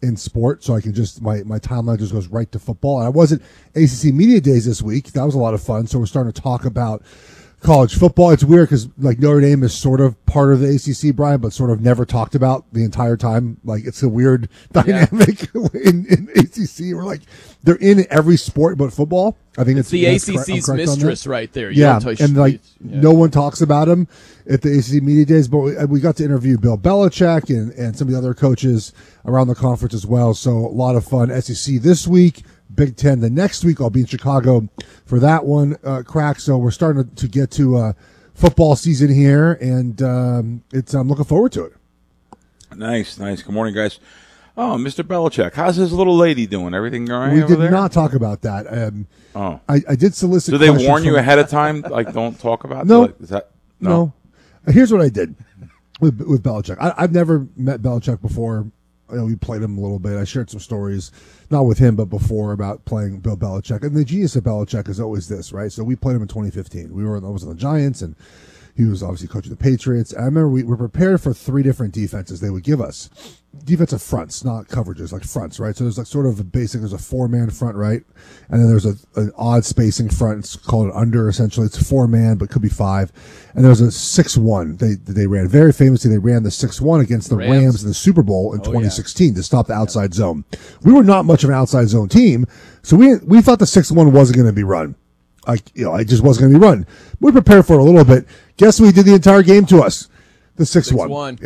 in sport, so I can just my timeline just goes right to football. And I was at ACC Media Days this week. That was a lot of fun. So we're starting to talk about college football. It's weird because like Notre Dame is sort of part of the ACC, Brian, but sort of never talked about the entire time. Like it's a weird dynamic in ACC. We're like they're in every sport but football. I think it's the ACC's mistress right there. You and like no one talks about him at the ACC Media Days, but we got to interview Bill Belichick and some of the other coaches around the conference as well. So a lot of fun. SEC this week, Big Ten the next week. I'll be in Chicago for that one, Crack. So we're starting to get to football season here, and I'm looking forward to it. Nice. Good morning, guys. Oh, Mr. Belichick, how's his little lady doing? Everything all right We over did there? not talk about that. I did solicit. Do they warn you ahead of time? Like, don't talk about it? No. Like, is that, no. Here's what I did with Belichick. I've never met Belichick before. We played him a little bit. I shared some stories, not with him, but before, about playing Bill Belichick. And the genius of Belichick is always this, right? So we played him in 2015. I was on the Giants, and he was obviously coaching the Patriots. I remember we were prepared for 3 different defenses they would give us. Defensive fronts, not coverages, like fronts, right? So there's like sort of there's a 4-man front, right? And then there's an odd spacing front. It's called an under, essentially. It's 4-man, but could be 5. And there's a 6-1. They ran very famously. They ran the 6-1 against the Rams in the Super Bowl in 2016 to stop the outside zone. We were not much of an outside zone team, so we thought the 6-1 wasn't going to be run. It just wasn't going to be run. We prepared for it a little bit. Guess what he did the entire game to us? The 6-1.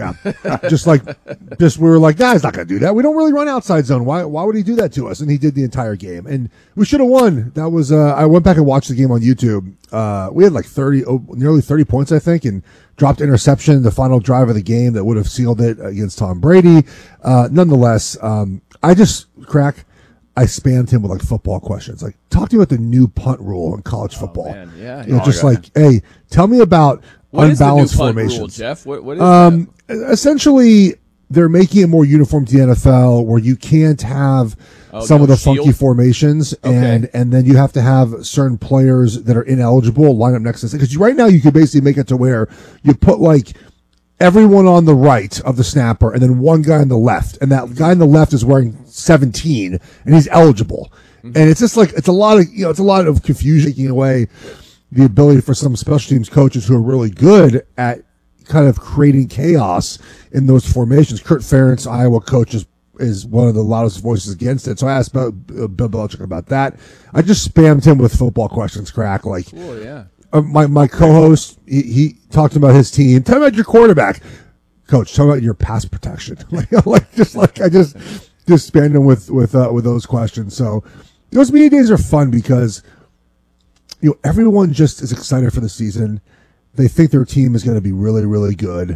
Yeah. We were like, nah, he's not going to do that. We don't really run outside zone. Why would he do that to us? And he did the entire game. And we should have won. That was, I went back and watched the game on YouTube. We had like nearly 30 points, I think, and dropped interception, the final drive of the game that would have sealed it against Tom Brady. Nonetheless, I spammed him with like football questions. Like, talk to me about the new punt rule in college football. Man, yeah. Hey, tell me about unbalanced what formations. Is the new punt rule, Jeff? What is that? Essentially, they're making it more uniform to the NFL, where you can't have some of the funky formations, and then you have to have certain players that are ineligible line up next to this. Because right now, you could basically make it to where you put like everyone on the right of the snapper, and then one guy on the left, and that guy on the left is wearing 17, and he's eligible. Mm-hmm. And it's just like it's a lot of confusion, taking away the ability for some special teams coaches who are really good at kind of creating chaos in those formations. Kurt Ferentz, Iowa coach, is one of the loudest voices against it. So I asked Bill Belichick about that. I just spammed him with football questions, Crack. Like, cool, yeah. My co-host, he talked about his team. Tell me about your quarterback, coach. Tell me about your pass protection. I just spammed him with those questions. So those media days are fun because everyone just is excited for the season. They think their team is going to be really, really good.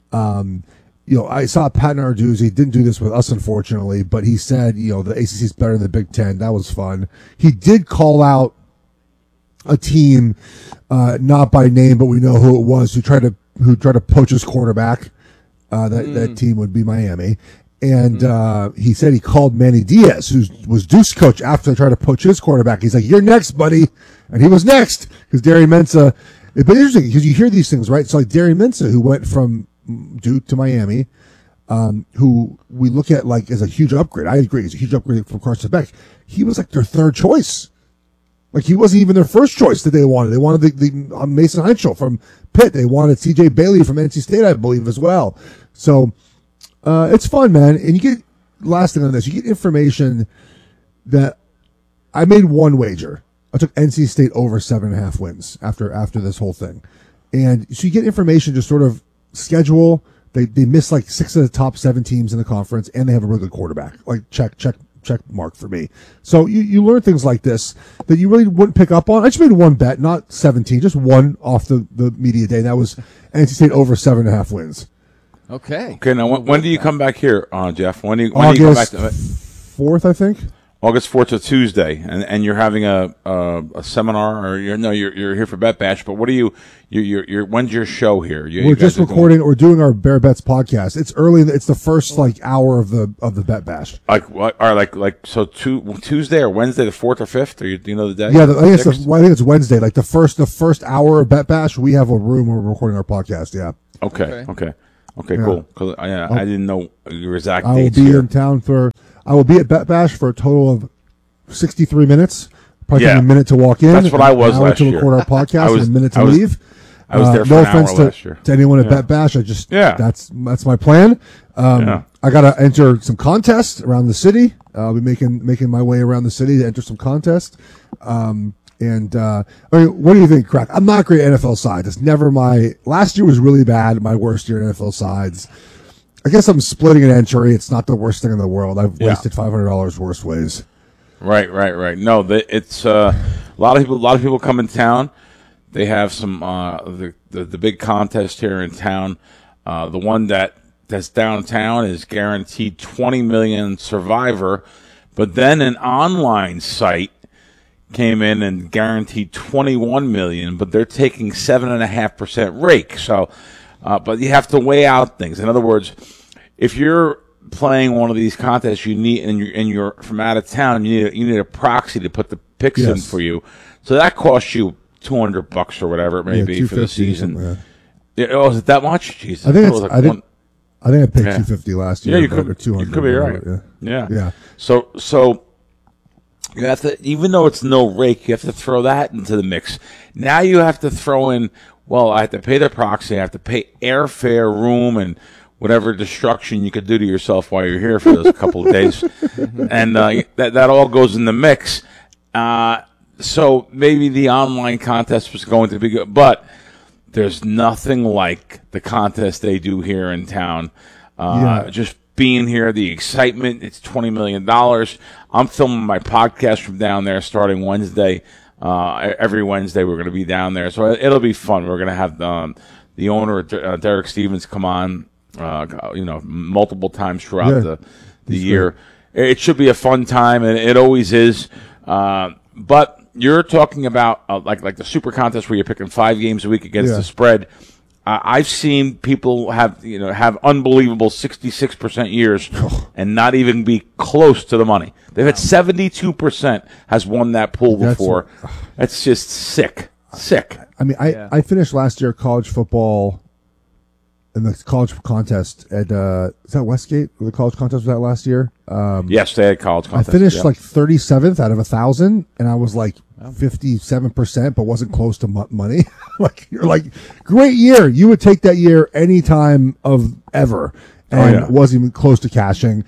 I saw Pat Narduzzi didn't do this with us, unfortunately, but he said, the ACC is better than the Big Ten. That was fun. He did call out a team, not by name, but we know who it was, who tried to poach his quarterback. That team would be Miami. And he said he called Manny Diaz, who was Duke's coach, after they tried to poach his quarterback. He's like, "You're next, buddy," and he was next because Darian Mensah. But interesting because you hear these things, right? So like Darian Mensah, who went from Duke to Miami, who we look at like as a huge upgrade. I agree, he's a huge upgrade from Carson Beck. He was like their third choice. Like he wasn't even their first choice that they wanted. They wanted the Mason Heinschel from Pitt. They wanted C.J. Bailey from NC State, I believe, as well. So it's fun, man. And you get, last thing on this, you get information that I made one wager. I took NC State over 7.5 wins after this whole thing. And so you get information, just sort of schedule. They miss like 6 of the top 7 teams in the conference, and they have a really good quarterback. Like check mark for me. So you learn things like this that you really wouldn't pick up on. I just made one bet, not 17, just one off the media day. That was NC State over 7.5 wins. Okay. Now when do you come back here, Jeff? When do you come back to it? 4th, I think. August 4th to Tuesday, and you're having a seminar, or you're here for Bet Bash. But what are you're when's your show here? We're just recording. We're doing our Bear Bets podcast. It's early. It's the first hour of the Bet Bash. So Tuesday or Wednesday, the 4th or 5th, or do you know the day? Yeah, I think it's Wednesday. Like the first hour of Bet Bash, we have a room where we're recording our podcast. Yeah. Okay, cool. Because I didn't know your exact dates. I will be in town for. I will be at Bet Bash for a total of 63 minutes. Probably Yeah. a minute to walk in. That's what I was an hour last to year. record our podcast and a minute to leave. I was there for no an offense hour last year. to anyone at Bet Bash. That's my plan. I got to enter some contests around the city. I'll be making my way around the city to enter some contests. I mean, what do you think, Crack? I'm not great at NFL sides. It's never last year was really bad. My worst year in NFL sides. I guess I'm splitting an entry. It's not the worst thing in the world. I've wasted $500 worse ways. Right. No, it's a lot of people come in town. They have some the big contest here in town. The one that's downtown is guaranteed $20 million Survivor, but then an online site came in and guaranteed $21 million, but they're taking 7.5% rake. So, but you have to weigh out things. In other words, if you're playing one of these contests, you need and you're from out of town, you need a proxy to put the picks in for you. So that costs you $200 or whatever it may be for the season. Oh, is it that much? Jesus, I think I paid $250 last year. Yeah, you could be right. Yeah. So you have to, even though it's no rake, you have to throw that into the mix. Now you have to throw in. Well, I have to pay the proxy. I have to pay airfare, room, and whatever destruction you could do to yourself while you're here for those couple of days, and that all goes in the mix. So maybe the online contest was going to be good, but there's nothing like the contest they do here in town. Just being here, the excitement, it's $20 million. I'm filming my podcast from down there starting Wednesday. Every Wednesday we're going to be down there. So it'll be fun. We're going to have the owner, Derek Stevens, come on, multiple times throughout the year. Great. It should be a fun time, and it always is. But you're talking about like the super contest where you're picking 5 games a week against the spread. I've seen people have unbelievable 66% years and not even be close to the money. They've had 72% has won that pool before. That's just sick. I mean, I finished last year college football in the college contest at is that Westgate? The college contest was that last year? Yes, they had college contest. I finished like 37th out of 1,000, and I was like 57%, but wasn't close to money. Like you're like, great year. You would take that year any time of ever, and wasn't even close to cashing.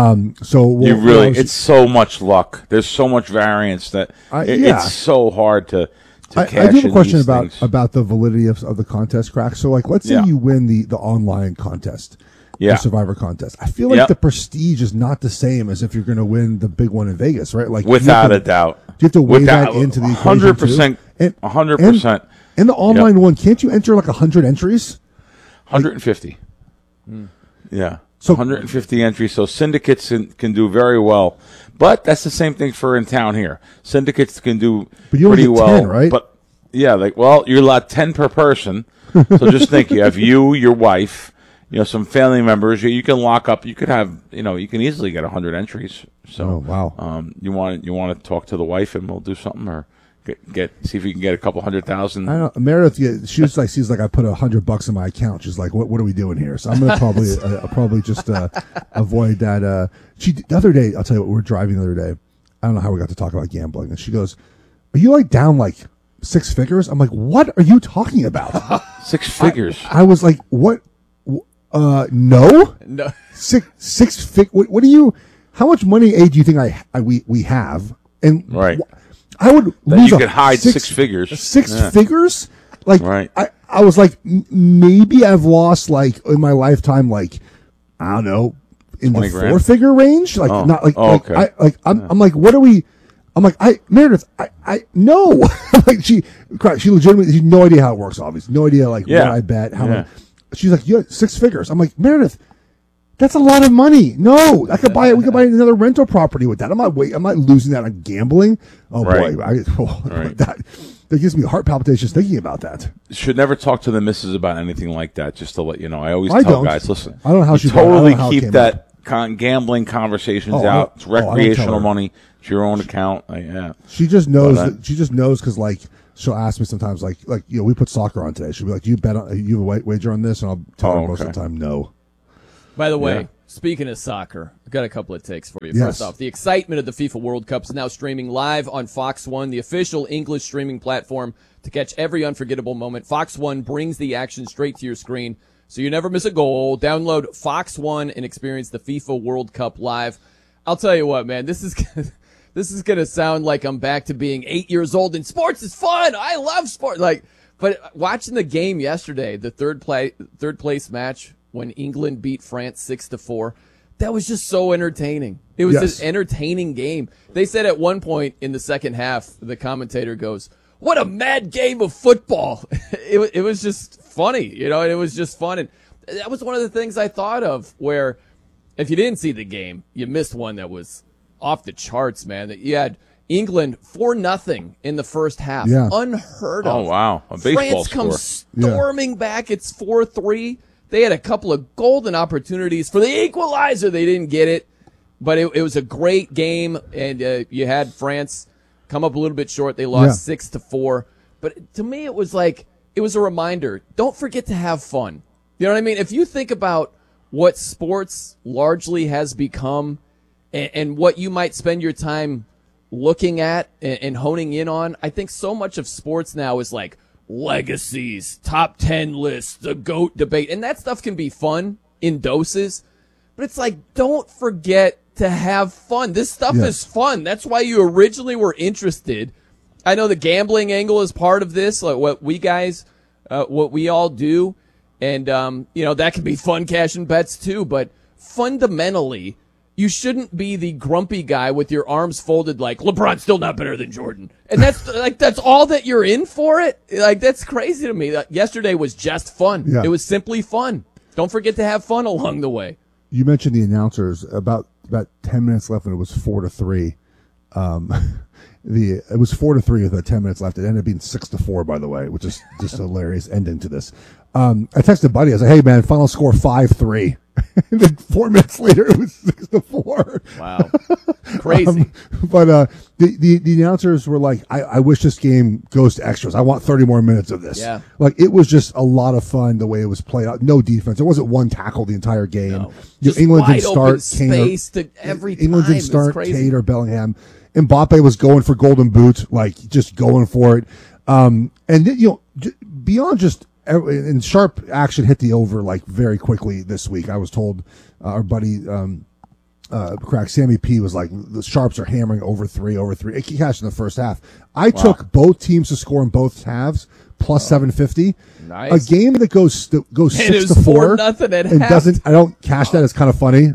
It's so much luck. There's so much variance that it's so hard to. I do have a question about the validity of the contest, Crack. So, like, let's say you win the online contest, the Survivor contest. I feel like the prestige is not the same as if you're going to win the big one in Vegas, right? Like, without a doubt, you have to weigh that into the 100%, 100%. And the online one, can't you enter like 100 entries? 150. Yeah. So 150 entries. So syndicates can do very well. But that's the same thing for in town here. Syndicates can do pretty well. 10, right? But you're allowed 10 per person. So just think, you have your wife, some family members. You can lock up. You could have, you can easily get 100 entries. So wow. You want to talk to the wife and we'll do something, or see if you can get a couple 100,000. I don't know. Meredith, she's like, I put $100 in my account. She's like, what are we doing here? So I'm gonna probably just avoid that. The other day, I'll tell you what, we were driving the other day. I don't know how we got to talk about gambling, and she goes, "Are you like down like 6 figures?" I'm like, "What are you talking about?" 6 figures. I was like, "What? No. Six fig. What do you? How much money do you think we have?" And right. I would lose. You could hide 6 figures. 6 figures? Like, right. I was like, maybe I've lost, like, in my lifetime, like, I don't know, in the 4-figure range. Like, not like, okay. I'm like, what are we? I'm like, Meredith, I no. Like, she legitimately, she had no idea how it works, obviously. No idea, like, what I bet, how much. She's like, yeah, 6 figures. I'm like, Meredith, that's a lot of money. No, we could buy another rental property with that. I'm not losing that on gambling. Oh right. Boy, that gives me heart palpitations thinking about that. Should never talk to the missus about anything like that. Just to let you know, I always tell guys, listen, I don't know how she totally keep that gambling conversations out. It's recreational money. It's your own account. She just knows. She just knows because like she'll ask me sometimes like we put soccer on today. She'll be like, "Do you bet on? You have a wager on this?" And I'll tell her most of the time no. By the way, Speaking of soccer, I've got a couple of takes for you. Yes. First off, the excitement of the FIFA World Cup is now streaming live on Fox One, the official English streaming platform to catch every unforgettable moment. Fox One brings the action straight to your screen, so you never miss a goal. Download Fox One and experience the FIFA World Cup live. I'll tell you what, man, this is going to sound like I'm back to being 8 years old, and sports is fun. I love sport. But watching the game yesterday, the third place match when England beat France 6-4, that was just so entertaining. It was an entertaining game. They said at one point in the second half, the commentator goes, "What a mad game of football." It was just funny, it was just fun. And that was one of the things I thought of, where if you didn't see the game, you missed one that was off the charts, man. You had England 4-0 in the first half. Yeah. Unheard of. Oh, wow. A baseball France score. comes storming back. It's 4-3. They had a couple of golden opportunities for the equalizer. They didn't get it. But it was a great game, and you had France come up a little bit short. They lost 6-4. But to me, it was a reminder. Don't forget to have fun. You know what I mean? If you think about what sports largely has become and what you might spend your time looking at and honing in on, I think so much of sports now is like legacies, top 10 lists, the GOAT debate, and that stuff can be fun in doses, but it's like, don't forget to have fun. This stuff is fun. That's why you originally were interested. I know the gambling angle is part of this, like what we all do, and that can be fun cashing bets too, but fundamentally, you shouldn't be the grumpy guy with your arms folded like, LeBron's still not better than Jordan. And that's all that you're in for it? That's crazy to me. Yesterday was just fun. Yeah. It was simply fun. Don't forget to have fun along the way. You mentioned the announcers. About 10 minutes left, and it was 4-3. It was 4-3 with about 10 minutes left. It ended up being 6-4, by the way, which is just a hilarious ending to this. I texted Buddy. I was like, "Hey, man, final score 5-3." And then 4 minutes later, it was 6-4. Wow, crazy. But the announcers were like, "I wish this game goes to extras. I want 30 more minutes of this." Yeah, it was just a lot of fun the way it was played out. No defense. There wasn't one tackle the entire game. No. England didn't start space to every time. England didn't start Kate or Bellingham. Mbappe was going for golden boot, just going for it. And beyond just. And sharp action hit the over very quickly this week. I was told our buddy Crack Sammy P was like, the Sharps are hammering over three. It cashed in the first half. I took both teams to score in both halves plus 750. Nice. A game that goes 6-4 and doesn't. I don't cash that. It's kind of funny.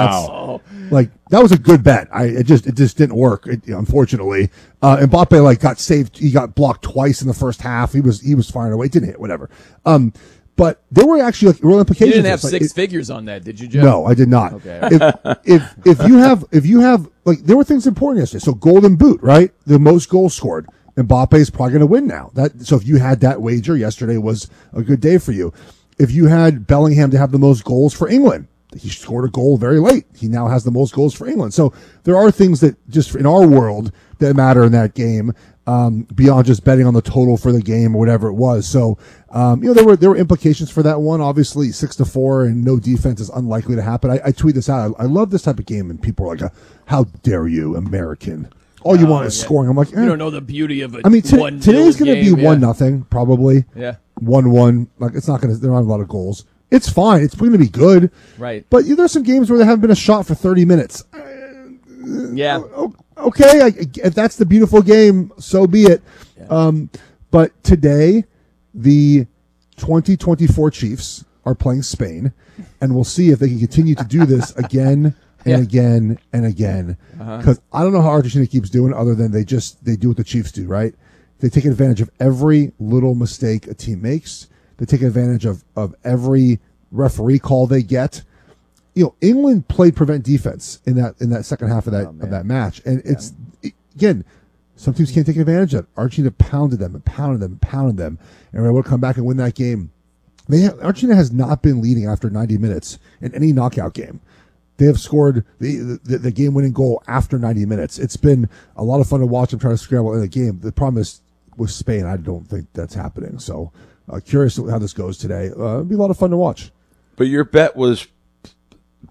That was a good bet. It just didn't work. Unfortunately, Mbappe got saved. He got blocked twice in the first half. He was firing away. It didn't hit. Whatever. But there were actually real implications. You didn't have six figures on that, did you, Joe? No, I did not. Okay. If you have there were things important yesterday. So golden boot, right? The most goals scored. Mbappe is probably going to win now. So if you had that wager, yesterday was a good day for you. If you had Bellingham to have the most goals for England, he scored a goal very late. He now has the most goals for England. So there are things that just in our world that matter in that game, beyond just betting on the total for the game or whatever it was. So, there were implications for that one. Obviously 6-4 and no defense is unlikely to happen. I tweet this out. I love this type of game, and people are like, "How dare you, American? All you want is scoring." I'm like, you don't know the beauty of it. Today's going to be 1-0 probably. Yeah. 1-1. It's not going to. There aren't a lot of goals. It's fine. It's going to be good. Right. But there's some games where there haven't been a shot for 30 minutes. Yeah. Okay. If that's the beautiful game, so be it. Yeah. But today, the 2024 Chiefs are playing Spain, and we'll see if they can continue to do this again and again and again. Because I don't know how Argentina keeps doing, other than they do what the Chiefs do, right? They take advantage of every little mistake a team makes. They take advantage of every referee call they get. England played prevent defense in that second half of that match, and it's again, some teams can't take advantage of it. Argentina pounded them, and were able to come back and win that game. Argentina has not been leading after 90 minutes in any knockout game. They have scored the game-winning goal after 90 minutes. It's been a lot of fun to watch them try to scramble in the game. The problem is with Spain, I don't think that's happening. So curious how this goes today. It'll be a lot of fun to watch. But your bet was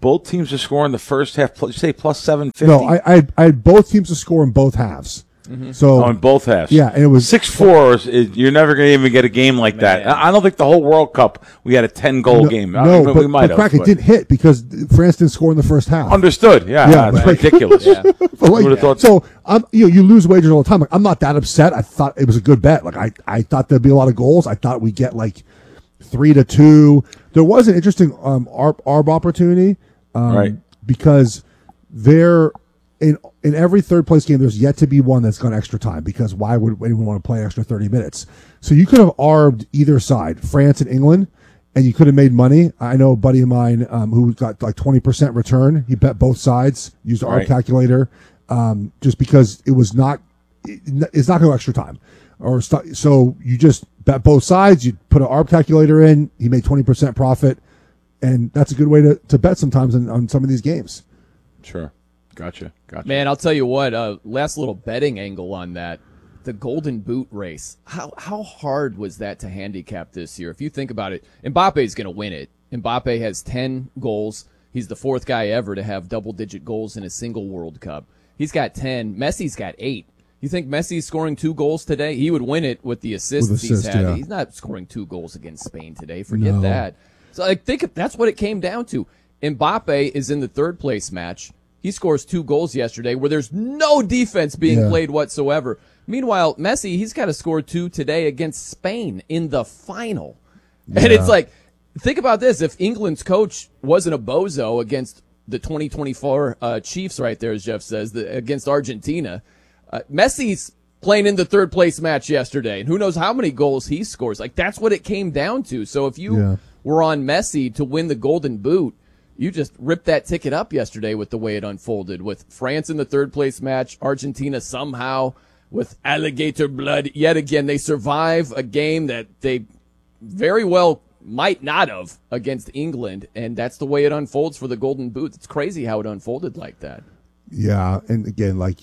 both teams to score in the first half. You say plus 750? No, I had both teams to score in both halves. Mm-hmm. So in both halves. Yeah, and it was 6-4. You're never going to even get a game like that. I don't think the whole World Cup we had a 10-goal game. No, we might have. Crack, it didn't hit because France didn't score in the first half. Understood. Yeah, it's ridiculous. Yeah. So you lose wagers all the time. Like, I'm not that upset. I thought it was a good bet. Like I thought there'd be a lot of goals. I thought we'd get like 3-2. There was an interesting ARB opportunity, right? Because in every third place game, there's yet to be one that's gone extra time, because why would anyone want to play extra 30 minutes? So you could have arbed either side, France and England, and you could have made money. I know a buddy of mine who got like 20% return. He bet both sides, used the ARB calculator, just because it's not going to go extra time. So you just bet both sides, you put an ARB calculator in, he made 20% profit, and that's a good way to bet sometimes on some of these games. Sure. Gotcha. Man, I'll tell you what, last little betting angle on that, the Golden Boot race. How hard was that to handicap this year? If you think about it, Mbappe's going to win it. Mbappe has 10 goals. He's the fourth guy ever to have double-digit goals in a single World Cup. He's got 10. Messi's got 8. You think Messi's scoring 2 goals today? He would win it with the assists he's had. Yeah. He's not scoring 2 goals against Spain today. Forget that. So I think that's what it came down to. Mbappe is in the third place match. He scores 2 goals yesterday where there's no defense being played whatsoever. Meanwhile, Messi, he's got to score 2 today against Spain in the final. Yeah. And it's like, think about this. If England's coach wasn't a bozo against the 2024 Chiefs right there, as Jeff says, against Argentina, Messi's playing in the third place match yesterday. And who knows how many goals he scores. Like, that's what it came down to. So if you were on Messi to win the Golden Boot, you just ripped that ticket up yesterday with the way it unfolded, with France in the third place match, Argentina somehow with alligator blood. Yet again, they survive a game that they very well might not have against England, and that's the way it unfolds for the Golden Boot. It's crazy how it unfolded like that. Yeah, and again, like,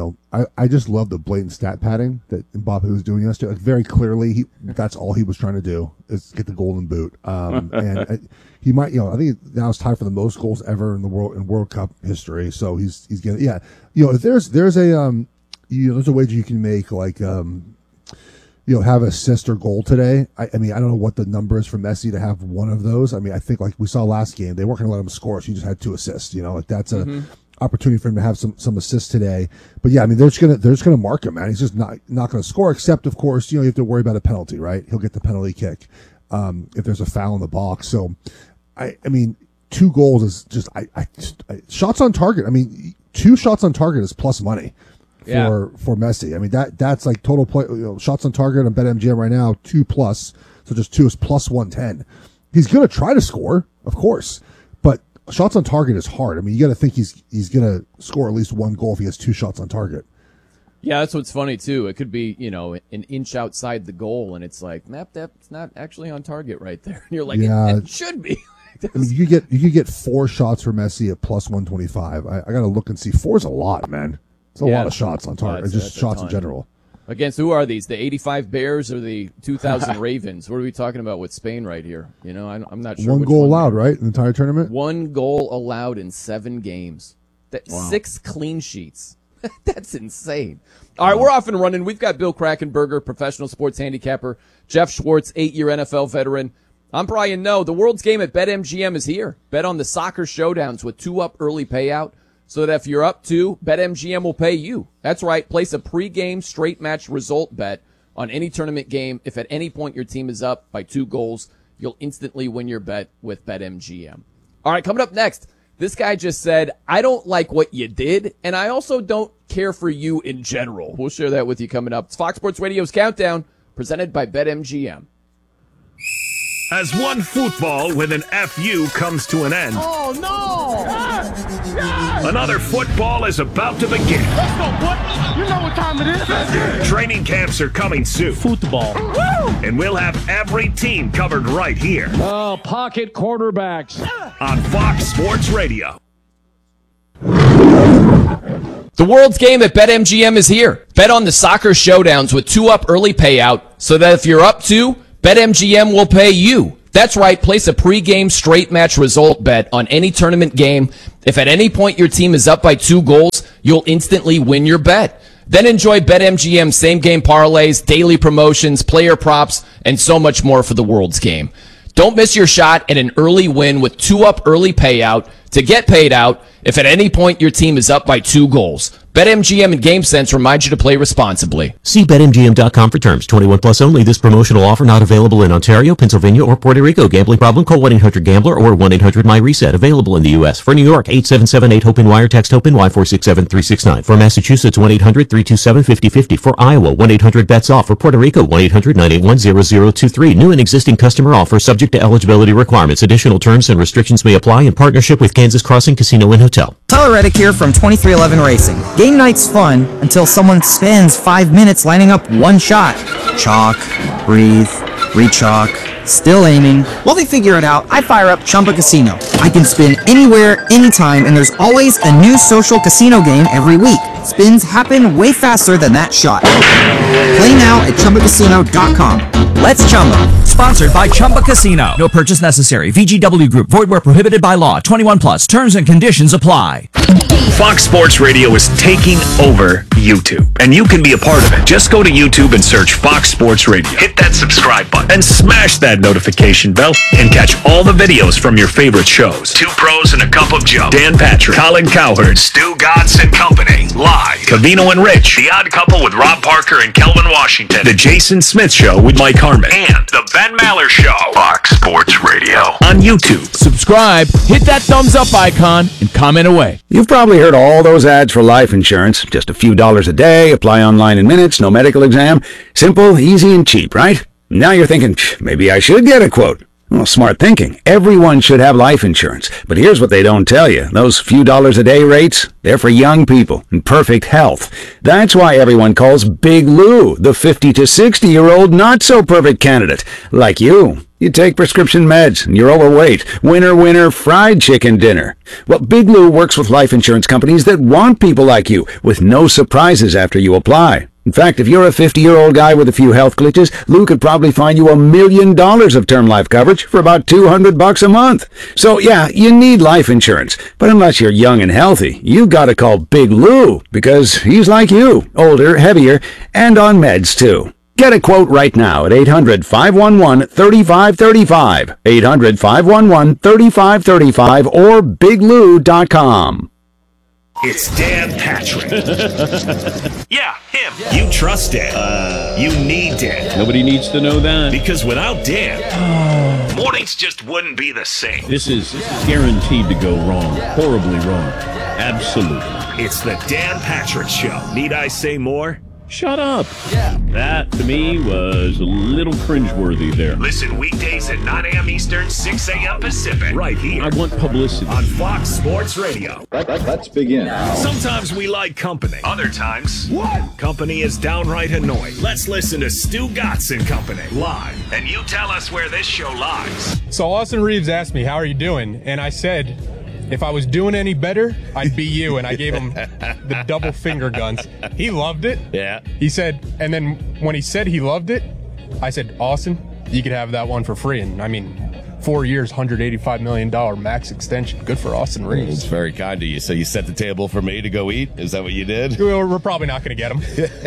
I just love the blatant stat padding that Mbappe was doing yesterday. Like, very clearly, that's all he was trying to do is get the Golden Boot. And he might, I think now it's tied for the most goals ever in World Cup history. So he's getting, if there's a wager you can make, like, have assist or goal today. I mean, I don't know what the number is for Messi to have one of those. I mean, I think like we saw last game, they weren't going to let him score, so he just had 2 assists. Like that's a opportunity for him to have some assists today. But yeah, I mean, they're just gonna mark him, man. He's just not going to score, except of course, you have to worry about a penalty, right? He'll get the penalty kick if there's a foul in the box. So I mean, 2 goals is just shots on target. I mean, 2 shots on target is plus money for Messi. I mean, that's like total play, shots on target on BetMGM right now, 2+. So just 2 is plus 110. He's going to try to score, of course, but shots on target is hard. I mean, you got to think he's going to score at least 1 goal if he has 2 shots on target. Yeah, that's what's funny too. It could be, an inch outside the goal, and it's like, that's not actually on target right there. And you're like, it should be. I mean, you could get 4 shots for Messi at plus 125. I got to look and see. 4 is a lot, man. It's a lot of shots on target, just shots in general. Against who are these? The 85 Bears or the 2000 Ravens? What are we talking about with Spain right here? I'm not sure. 1 goal allowed, right, in the entire tournament? 1 goal allowed in 7 games. 6 clean sheets. That's insane. All right, we're off and running. We've got Bill Krackomberger, professional sports handicapper, Jeff Schwartz, 8-year NFL veteran. I'm Brian Noe. The world's game at BetMGM is here. Bet on the soccer showdowns with 2-up early payout, so that if you're up 2, BetMGM will pay you. That's right. Place a pregame straight match result bet on any tournament game. If at any point your team is up by 2 goals, you'll instantly win your bet with BetMGM. All right, coming up next, this guy just said, I don't like what you did, and I also don't care for you in general. We'll share that with you coming up. It's Fox Sports Radio's Countdown, presented by BetMGM. As one football with an FU comes to an end. Oh, no! Yes! Another football is about to begin. Let's go, boy! You know what time it is. Training camps are coming soon. Football. Woo! And we'll have every team covered right here. Oh, pocket quarterbacks. On Fox Sports Radio. The world's game at BetMGM is here. Bet on the soccer showdowns with 2-up early payout, so that if you're up 2, BetMGM will pay you. That's right, place a pregame straight match result bet on any tournament game. If at any point your team is up by 2 goals, you'll instantly win your bet. Then enjoy BetMGM same-game parlays, daily promotions, player props, and so much more for the World's Game. Don't miss your shot at an early win with 2-up early payout to get paid out if at any point your team is up by 2 goals. BetMGM and GameSense remind you to play responsibly. See BetMGM.com for terms. 21 plus only. This promotional offer not available in Ontario, Pennsylvania, or Puerto Rico. Gambling problem? Call 1-800-GAMBLER or 1-800-MyReset. Available in the U.S. For New York, 877-8-HOPE-NY or text HOPE-NY 467-369. For Massachusetts, 1-800-327-5050. For Iowa, 1-800-BETS-OFF. For Puerto Rico, 1-800-981-0023. New and existing customer offer subject to eligibility requirements. Additional terms and restrictions may apply in partnership with Kansas Crossing Casino and Hotel. Tyler Reddick here from 2311 Racing. Game night's fun until someone spends 5 minutes lining up one shot. Chalk, breathe, re-chalk, still aiming. While they figure it out, I fire up Chumba Casino. I can spin anywhere, anytime, and there's always a new social casino game every week. Spins happen way faster than that shot. Play now at ChumbaCasino.com. Let's Chumba. Sponsored by Chumba Casino. No purchase necessary. VGW Group. Void where prohibited by law. 21 plus. Terms and conditions apply. Fox Sports Radio is taking over YouTube, and you can be a part of it. Just go to YouTube and search Fox Sports Radio. Hit that subscribe button and smash that notification bell and catch all the videos from your favorite shows. 2 Pros and a Cup of Joe, Dan Patrick, Colin Cowherd, Stu Gatz and Company, live. Cavino and Rich, The Odd Couple with Rob Parker and Kelvin Washington, The Jason Smith Show with Mike Harmon, and The Ben Maller Show. Fox Sports Radio on YouTube. Subscribe, hit that thumbs up icon, and comment away. You've probably heard all those ads for life insurance. Just a few dollars a day, apply online in minutes, no medical exam. Simple, easy, and cheap, right? Now you're thinking, maybe I should get a quote. Well, smart thinking. Everyone should have life insurance. But here's what they don't tell you. Those few dollars a day rates, they're for young people in perfect health. That's why everyone calls Big Lou the 50 to 60-year-old not-so-perfect candidate. Like you. You take prescription meds, and you're overweight. Winner, winner, fried chicken dinner. Well, Big Lou works with life insurance companies that want people like you, with no surprises after you apply. In fact, if you're a 50-year-old guy with a few health glitches, Lou could probably find you $1 million of term life coverage for about $200 a month. So yeah, you need life insurance. But unless you're young and healthy, you gotta call Big Lou, because he's like you, older, heavier, and on meds too. Get a quote right now at 800-511-3535, 800-511-3535, or biglou.com. It's Dan Patrick. Yeah, him. You trust Dan. You need Dan. Nobody needs to know that. Because without Dan, mornings just wouldn't be the same. This is guaranteed to go wrong. Horribly wrong. Absolutely. It's the Dan Patrick Show. Need I say more? Shut up. Yeah. That, to me, was a little cringeworthy there. Listen weekdays at 9 a.m. Eastern, 6 a.m. Pacific. Right here. I want publicity. On Fox Sports Radio. Let's begin. Sometimes we like company. Other times, company is downright annoying. Let's listen to Stu Gatz and Company live. And you tell us where this show lies. So Austin Reeves asked me, how are you doing? And I said, if I was doing any better, I'd be you. And I gave him the double finger guns. He loved it. Yeah. He said, and then when he said he loved it, I said, Austin, you could have that one for free. And I mean, 4 years, $185 million max extension. Good for Austin Reeves. It's very kind of you. So you set the table for me to go eat? Is that what you did? We're probably not going to get him.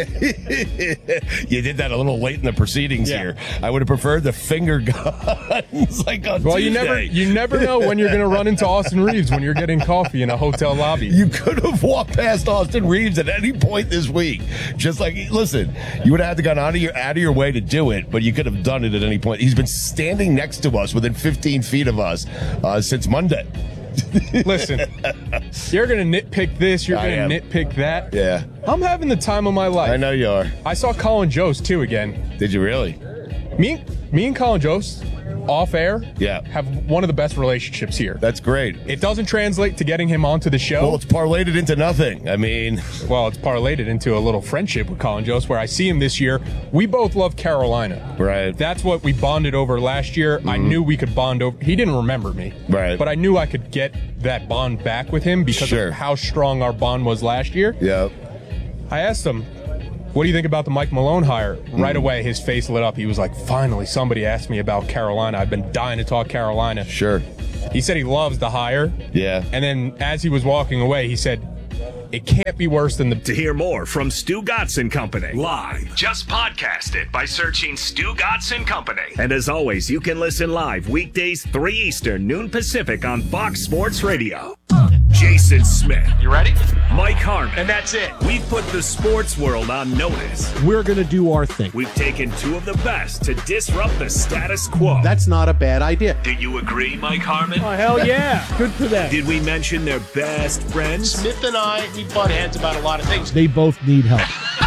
You did that a little late in the proceedings here. I would have preferred the finger guns like on Tuesday. you never know when you're going to run into Austin Reeves when you're getting coffee in a hotel lobby. You could have walked past Austin Reeves at any point this week. Just like, listen, you would have had to gone out of your way to do it, but you could have done it at any point. He's been standing next to us within 15 feet of us since Monday. Listen, you're going to nitpick this, you're going to nitpick that. Yeah. I'm having the time of my life. I know you are. I saw Colin Jost, too, again. Did you really? Me and Colin Jost, off air, have one of the best relationships here. That's great. It doesn't translate to getting him onto the show. Well, it's parlayed it into nothing. I mean... Well, it's parlayed it into a little friendship with Colin Jost, where I see him this year. We both love Carolina. Right. That's what we bonded over last year. I knew we could bond over... He didn't remember me. Right. But I knew I could get that bond back with him because of how strong our bond was last year. Yeah. I asked him, what do you think about the Mike Malone hire? Right away, his face lit up. He was like, finally, somebody asked me about Carolina. I've been dying to talk Carolina. Sure. He said he loves the hire. Yeah. And then as he was walking away, he said, it can't be worse than the... To hear more from Stu Gatz and Company live, just podcast it by searching Stu Gatz and Company. And as always, you can listen live weekdays 3 Eastern, noon Pacific on Fox Sports Radio. Jason Smith. You ready? Mike Harmon. And that's it. We've put the sports world on notice. We're going to do our thing. We've taken 2 of the best to disrupt the status quo. That's not a bad idea. Do you agree, Mike Harmon? Oh, hell yeah. Good for them. Did we mention their best friends? Smith and I, we butt heads about a lot of things. They both need help.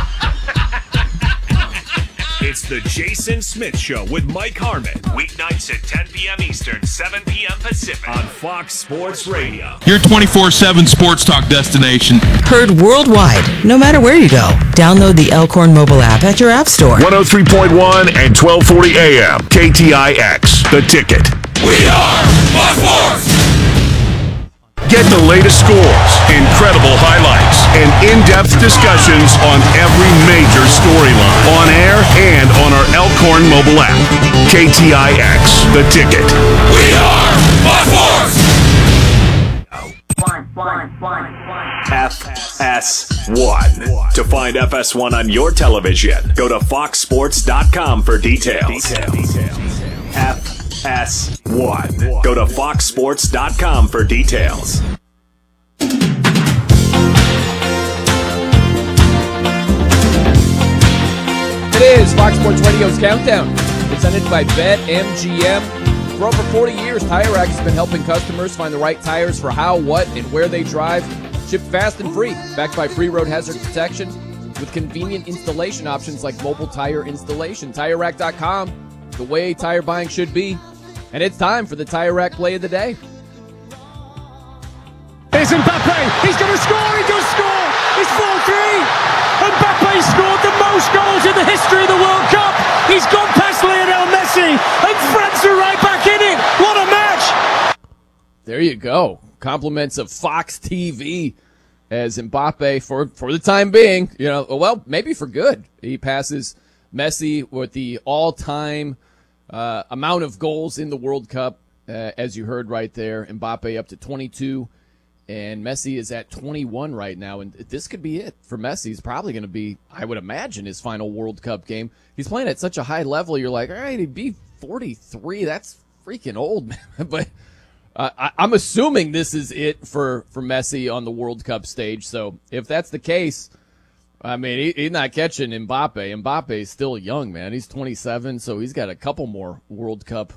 It's the Jason Smith Show with Mike Harmon. Weeknights at 10 p.m. Eastern, 7 p.m. Pacific on Fox Sports Radio. Your 24/7 sports talk destination. Heard worldwide, no matter where you go. Download the Elkhorn mobile app at your app store. 103.1 and 1240 AM. KTIX. The Ticket. We are Fox Sports. Get the latest scores, incredible highlights, and in-depth discussions on every major storyline. On air and on our Elkhorn mobile app. KTIX. The Ticket. We are Fox Sports. FS1. To find FS1 on your television, go to foxsports.com for details. FS1. Go to foxsports.com for details. It is Fox Sports Radio's Countdown, presented by BetMGM. For over 40 years, Tire Rack has been helping customers find the right tires for how, what, and where they drive. Shipped fast and free, backed by free road hazard protection, with convenient installation options like mobile tire installation. TireRack.com, the way tire buying should be. And it's time for the Tire Rack Play of the Day. Here's Mbappe. He's going to score. He does score. It's 4-3. Mbappe scored the most goals in the history of the World Cup. He's gone past Lionel Messi, and France are right back in it. What a match! There you go. Compliments of Fox TV as Mbappe, for the time being, well, maybe for good. He passes Messi with the all-time amount of goals in the World Cup, as you heard right there. Mbappe up to 22. And Messi is at 21 right now, and this could be it for Messi. He's probably going to be, I would imagine, his final World Cup game. He's playing at such a high level, you're like, all right, he'd be 43. That's freaking old, man. But I'm assuming this is it for Messi on the World Cup stage. So if that's the case, I mean, he's not catching Mbappe. Mbappe is still young, man. He's 27, so he's got a couple more World Cup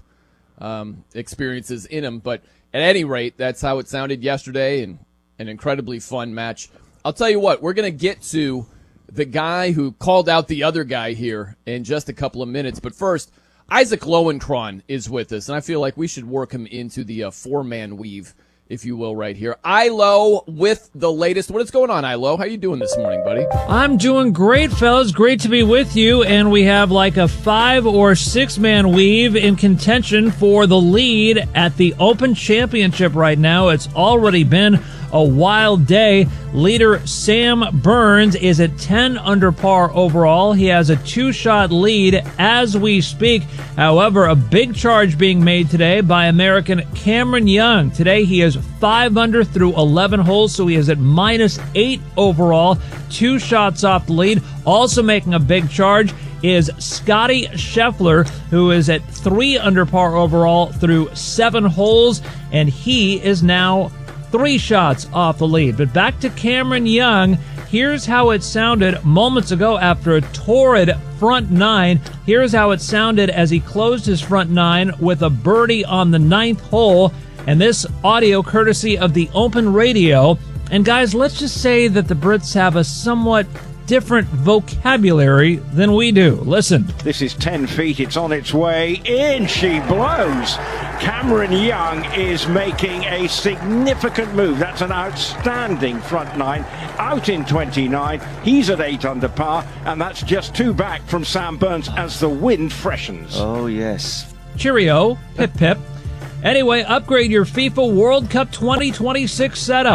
experiences in him. But at any rate, that's how it sounded yesterday, and an incredibly fun match. I'll tell you what, we're going to get to the guy who called out the other guy here in just a couple of minutes. But first, Isaac Lowenkron is with us, and I feel like we should work him into the four-man weave, if you will, right here. Ilo with the latest. What is going on, Ilo? How you doing this morning, buddy? I'm doing great, fellas. Great to be with you. And we have like a 5 or 6 man weave in contention for the lead at the Open Championship right now. It's already been a wild day. Leader Sam Burns is at 10 under par overall. He has a 2-shot lead as we speak. However, a big charge being made today by American Cameron Young. Today he is 5 under through 11 holes, so he is at -8 overall. 2 shots off the lead. Also making a big charge is Scotty Scheffler, who is at 3 under par overall through 7 holes, and he is now 3 shots off the lead. But back to Cameron Young. Here's how it sounded moments ago after a torrid front 9. Here's how it sounded as he closed his front 9 with a birdie on the 9th hole. And this audio courtesy of the Open Radio. And guys, let's just say that the Brits have a somewhat different vocabulary than we do. Listen. This is 10 feet. It's on its way. In she blows. Cameron Young is making a significant move. That's an outstanding front 9. Out in 29. He's at 8 under par. And that's just 2 back from Sam Burns as the wind freshens. Oh, yes. Cheerio. Pip, pip. Anyway, upgrade your FIFA World Cup 2026 setup.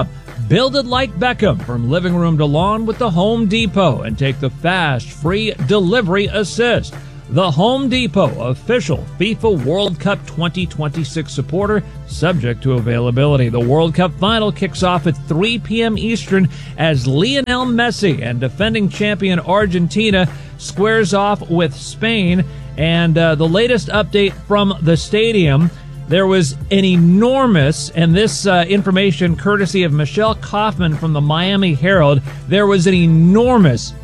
Build it like Beckham from living room to lawn with the Home Depot and take the fast, free delivery assist. The Home Depot, official FIFA World Cup 2026 supporter, subject to availability. The World Cup final kicks off at 3 p.m. Eastern as Lionel Messi and defending champion Argentina squares off with Spain. And the latest update from the stadium, there was an enormous, and this information courtesy of Michelle Kaufman from the Miami Herald, there was an enormous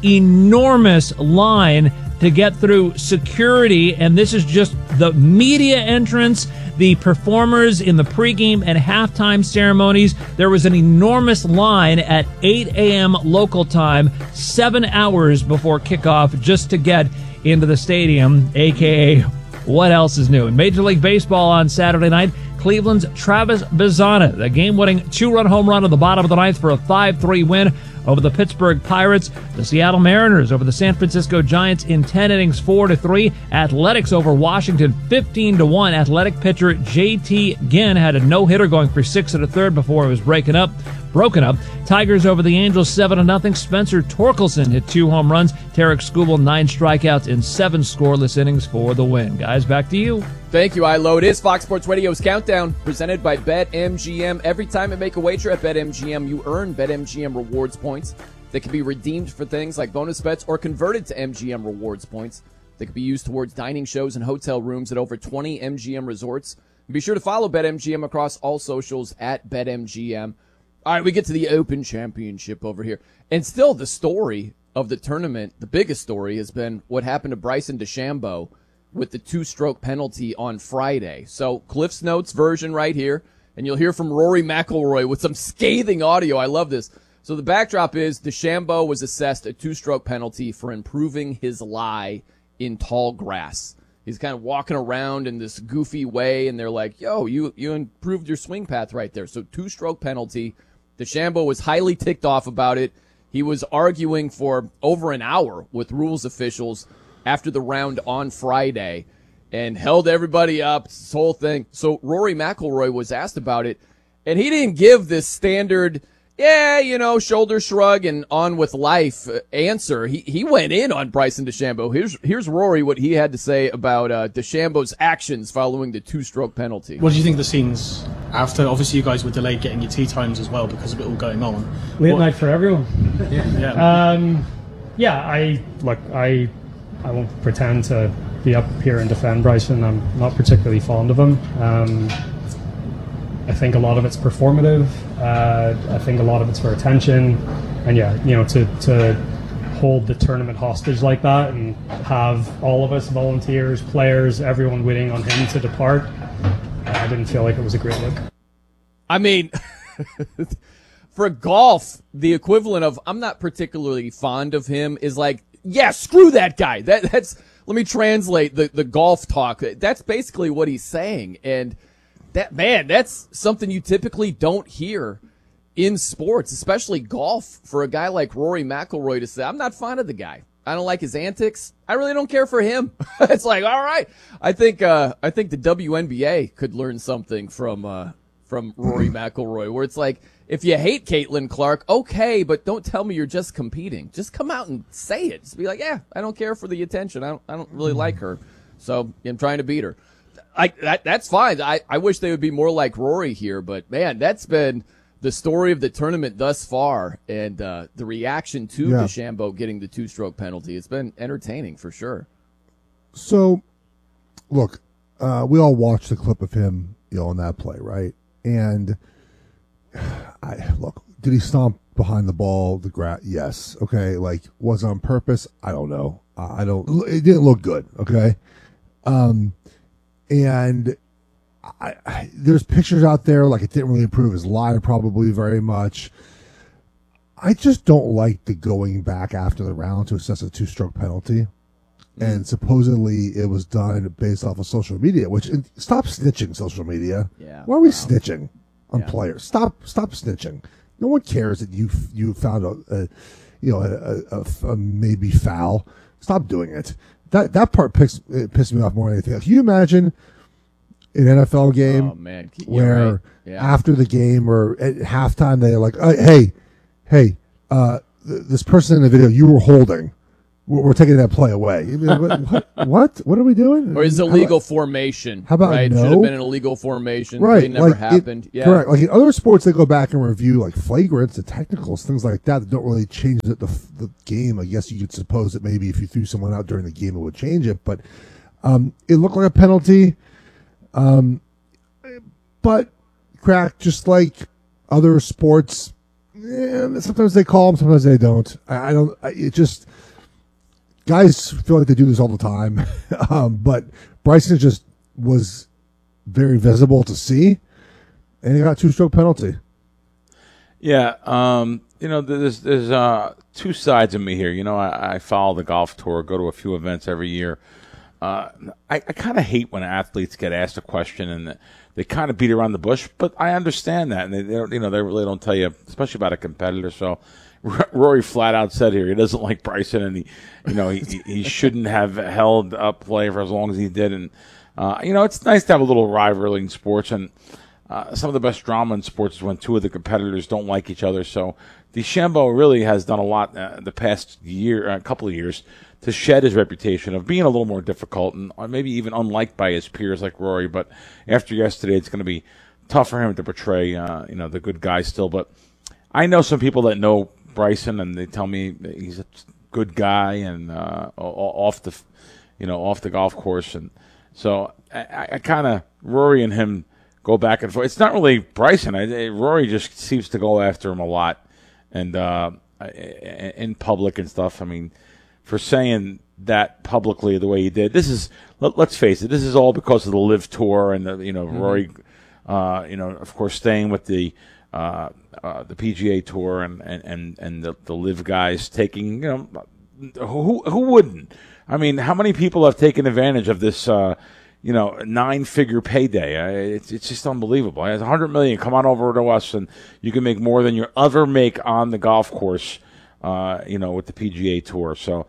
line to get through security, and this is just the media entrance, the performers in the pregame and halftime ceremonies. There was an enormous line at 8 a.m. local time, 7 hours before kickoff, just to get into the stadium, a.k.a. what else is new? In Major League Baseball on Saturday night, Cleveland's Travis Bazzana, the game-winning two-run home run in the bottom of the ninth for a 5-3 win over the Pittsburgh Pirates. The Seattle Mariners over the San Francisco Giants in 10 innings, 4-3. Athletics over Washington, 15-1. Athletic pitcher J.T. Ginn had a no-hitter going for 6 1/3 before it was broken up. Tigers over the Angels 7-0. Spencer Torkelson hit 2 home runs. Tarek Skubal 9 strikeouts in 7 scoreless innings for the win. Guys, back to you. Thank you, Ilo. It is Fox Sports Radio's Countdown, presented by BetMGM. Every time you make a wager at BetMGM, you earn BetMGM rewards points that can be redeemed for things like bonus bets or converted to MGM rewards points that can be used towards dining shows and hotel rooms at over 20 MGM resorts. And be sure to follow BetMGM across all socials at BetMGM. All right, we get to the Open Championship over here. And still the story of the tournament, the biggest story, has been what happened to Bryson DeChambeau with the 2-stroke penalty on Friday. So Cliff's Notes version right here, and you'll hear from Rory McIlroy with some scathing audio. I love this. So the backdrop is DeChambeau was assessed a 2-stroke penalty for improving his lie in tall grass. He's kind of walking around in this goofy way, and they're like, yo, you improved your swing path right there. So 2-stroke penalty. DeChambeau was highly ticked off about it. He was arguing for over an hour with rules officials after the round on Friday and held everybody up, this whole thing. So Rory McIlroy was asked about it, and he didn't give this standard, shoulder shrug and on with life answer. He went in on Bryson DeChambeau. Here's Rory, what he had to say about DeChambeau's actions following the 2-stroke penalty. What do you think of the scenes after? Obviously, you guys were delayed getting your tee times as well because of it all going on. Late night for everyone. I won't pretend to be up here and defend Bryson. I'm not particularly fond of him. I think a lot of it's performative. I think a lot of it's for attention. And to hold the tournament hostage like that and have all of us, volunteers, players, everyone waiting on him to depart, I didn't feel like it was a great look. I mean, for golf, the equivalent of I'm not particularly fond of him is like, yeah, screw that guy. That's let me translate the golf talk. That's basically what he's saying. And that's something you typically don't hear in sports, especially golf, for a guy like Rory McIlroy to say, I'm not fond of the guy. I don't like his antics. I really don't care for him. It's like, all right. I think the WNBA could learn something from Rory McIlroy, where it's like, if you hate Caitlin Clark, okay, but don't tell me you're just competing. Just come out and say it. Just be like, yeah, I don't care for the attention. I don't really like her, so I'm trying to beat her. That's fine. I wish they would be more like Rory here, but man, that's been the story of the tournament thus far, and the reaction to DeChambeau getting the 2-stroke penalty. It's been entertaining for sure. So, look, we all watched the clip of him, in that play, right? And did he stomp behind the ball? The grass? Yes. Okay. Like, was it on purpose? I don't know. It didn't look good. Okay. And there's pictures out there, like it didn't really improve his lie probably very much. I just don't like the going back after the round to assess a 2-stroke penalty. And supposedly it was done based off of social media, stop snitching, social media. Yeah. Why are we snitching on players? Stop snitching. No one cares that you found a maybe foul. Stop doing it. That part pissed me off more than anything else. Can you imagine an NFL game where right. Yeah. after the game or at halftime they're like, hey, this person in the video you were holding, we're taking that play away. You'd be like, what are we doing? Or is illegal formation? How about right? no? Should have been an illegal formation. Right, They never like happened. Yeah. Correct. Like in other sports, they go back and review like flagrants and technicals, things like that don't really change the game. I guess you could suppose that maybe if you threw someone out during the game, it would change it. But it looked like a penalty. But crack, just like other sports, sometimes they call them, sometimes they don't. It just guys feel like they do this all the time. But Bryson just was very visible to see, and he got a 2-stroke penalty. Yeah, there's two sides of me here. I follow the golf tour, go to a few events every year. I kind of hate when athletes get asked a question and they kind of beat around the bush, but I understand that, and they don't, they really don't tell you, especially about a competitor. So Rory flat out said here he doesn't like Bryson, and he shouldn't have held up play for as long as he did. And it's nice to have a little rivalry in sports, and some of the best drama in sports is when two of the competitors don't like each other. So DeChambeau really has done a lot the past couple of years to shed his reputation of being a little more difficult and maybe even unliked by his peers like Rory. But after yesterday, it's going to be tough for him to portray, the good guy still. But I know some people that know Bryson, and they tell me that he's a good guy and off the golf course. And so I kind of, Rory and him go back and forth. It's not really Bryson. Rory just seems to go after him a lot, and in public and stuff. I mean, for saying that publicly the way he did, let's face it, this is all because of the Live Tour and Rory, of course, staying with the PGA Tour and the Live guys taking, who wouldn't? I mean, how many people have taken advantage of this, 9-figure payday? It's just unbelievable. It's $100 million. Come on over to us, and you can make more than you ever make on the golf course, with the PGA Tour. So,